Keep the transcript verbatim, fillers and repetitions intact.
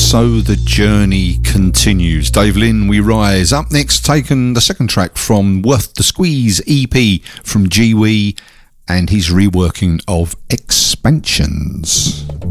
So the journey continues. Dave Lynn, We Rise. Up next, taken the second track from Worth the Squeeze E P from G W E and his reworking of Expansions.